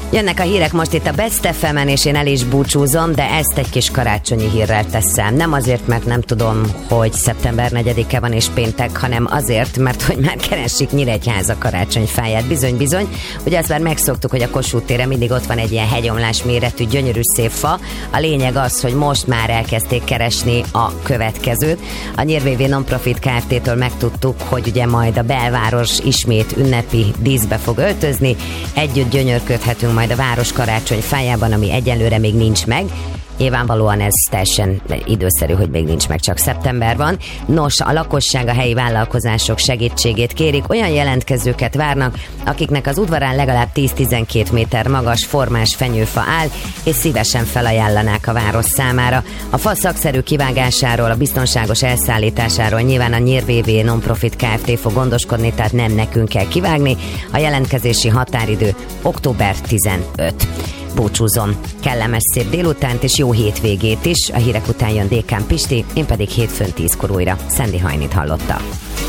Jönnek a hírek most itt a Best FM-en, és én el is búcsúzom, de ezt egy kis karácsonyi hírrel teszem. Nem azért, mert nem tudom, hogy szeptember 4-e van és péntek, hanem azért, mert hogy már keresik Nyíregyháza karácsonyfáját. Bizony. Ugye azt már megszoktuk, hogy a Kossuth téren mindig ott van egy ilyen hegyomlás méretű, gyönyörű szép fa. A lényeg az, hogy most már elkezdték keresni a következőt. A Nyírvévé Nonprofit Kft-től megtudtuk, hogy ugye majd a belváros ismét ünnepi díszbe fog öltözni. Együtt gyönyörködhetünk majd a város karácsonyfájában, ami egyelőre még nincs meg. Nyilvánvalóan ez teljesen időszerű, hogy még nincs meg, csak szeptember van. Nos, a lakosság, a helyi vállalkozások segítségét kérik, olyan jelentkezőket várnak, akiknek az udvarán legalább 10-12 méter magas formás fenyőfa áll, és szívesen felajánlanák a város számára. A fa szakszerű kivágásáról, a biztonságos elszállításáról nyilván a Nyírvévé Nonprofit Kft. Fog gondoskodni, tehát nem nekünk kell kivágni. A jelentkezési határidő október 15. Búcsúzom. Kellemes szép délutánt és jó hétvégét is. A hírek után jön Dékán Pisti, én pedig hétfőn 10-kor újra Szendi Hajnit hallotta.